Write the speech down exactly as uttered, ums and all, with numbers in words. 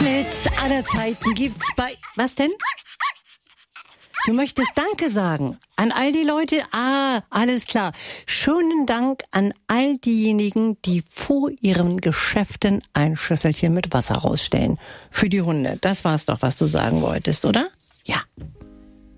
Durchschnitts aller Zeiten gibt's bei... Was denn? Du möchtest Danke sagen an all die Leute? Ah, alles klar. Schönen Dank an all diejenigen, die vor ihren Geschäften ein Schüsselchen mit Wasser rausstellen. Für die Hunde. Das war's doch, was du sagen wolltest, oder? Ja.